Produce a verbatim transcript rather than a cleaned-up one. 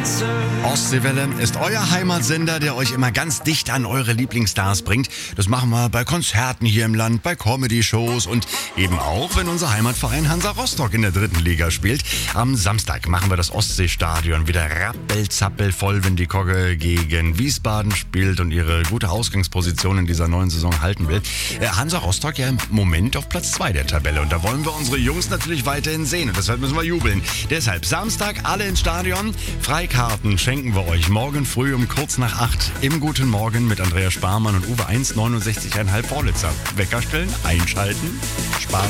Ostseewelle ist euer Heimatsender, der euch immer ganz dicht an eure Lieblingsstars bringt. Das machen wir bei Konzerten hier im Land, bei Comedy-Shows und eben auch, wenn unser Heimatverein Hansa Rostock in der dritten Liga spielt. Am Samstag machen wir das Ostseestadion wieder rappelzappel voll, wenn die Kogge gegen Wiesbaden spielt und ihre gute Ausgangsposition in dieser neuen Saison halten will. Äh, Hansa Rostock ja im Moment auf Platz zwei der Tabelle und da wollen wir unsere Jungs natürlich weiterhin sehen und deshalb müssen wir jubeln. Deshalb Samstag alle ins Stadion. Freikarten schenken wir euch morgen früh um kurz nach acht im Guten Morgen mit Andreas Sparmann und Uwe eins neunundsechzig Komma fünf Vorlitzer. Wecker stellen, einschalten, Spaß